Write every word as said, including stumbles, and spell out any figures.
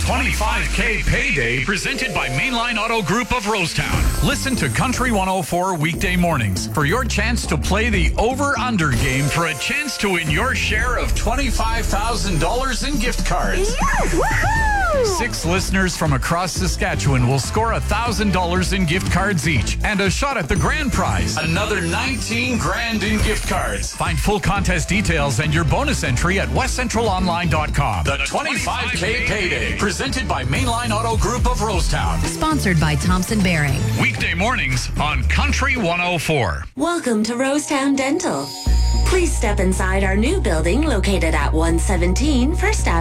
twenty-five K Payday presented by Mainline Auto Group of Rosetown. Listen to Country one oh four weekday mornings for your chance to play the over-under game for a chance to win your share of twenty-five thousand dollars in gift cards. Yes! Woohoo! Six listeners from across Saskatchewan will score one thousand dollars in gift cards each and a shot at the grand prize, another nineteen grand in gift cards. Find full contest details and your bonus entry at west central online dot com. The twenty-five K Payday, presented by Mainline Auto Group of Rosetown. Sponsored by Thompson Bearing. Weekday mornings on Country one oh four. Welcome to Rosetown Dental. Please step inside our new building located at one seventeen First Avenue.